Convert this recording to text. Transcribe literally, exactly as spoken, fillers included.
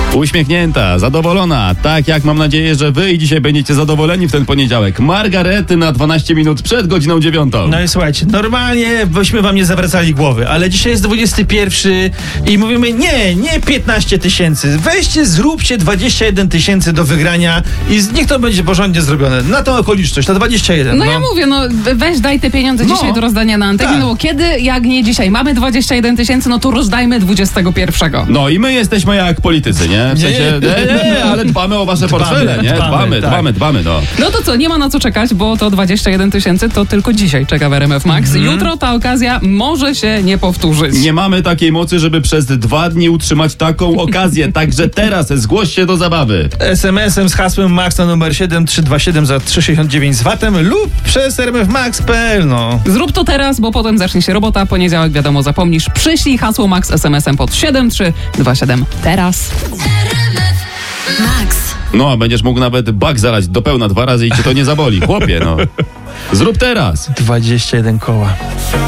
Uśmiechnięta, zadowolona, tak jak mam nadzieję, że wy i dzisiaj będziecie zadowoleni w ten poniedziałek. Margarety na dwanaście minut przed godziną dziewiątą. No i słuchajcie, normalnie byśmy wam nie zawracali głowy, ale dzisiaj jest dwudziesty pierwszy i mówimy nie, nie piętnaście tysięcy, weźcie, zróbcie dwadzieścia jeden tysięcy do wygrania i z- niech to będzie porządnie zrobione. Na tą okoliczność, na dwadzieścia jeden. No, ja mówię, no weź daj te pieniądze No. dzisiaj do rozdania na antenie, Tak. no bo kiedy, jak nie dzisiaj, mamy dwadzieścia jeden tysięcy, no to rozdajmy dwudziestego pierwszego. No i my jesteśmy jak politycy, nie? W sensie, nie, nie, ale dbamy o wasze Dbamy, portfele, nie? dbamy, Dbamy, tak. dbamy, dbamy, no. No to co, nie ma na co czekać, bo to dwadzieścia jeden tysięcy to tylko dzisiaj czeka w R M F Max. Mhm. Jutro ta okazja może się nie powtórzyć. Nie mamy takiej mocy, żeby przez dwa dni utrzymać taką okazję, także teraz zgłoś się do zabawy. es em esem z hasłem Max na numer siedem trzy dwa siedem za trzy sześćdziesiąt dziewięć z vatem lub przez r m f max kropka p l, no. Zrób to teraz, bo potem zacznie się robota. Poniedziałek, wiadomo, zapomnisz. Przyślij hasło Max es em esem pod siedem trzy dwa siedem teraz. Max. No, a będziesz mógł nawet bak zalać do pełna dwa razy i cię to nie zaboli. Chłopie, no. Zrób teraz. dwadzieścia jeden koła.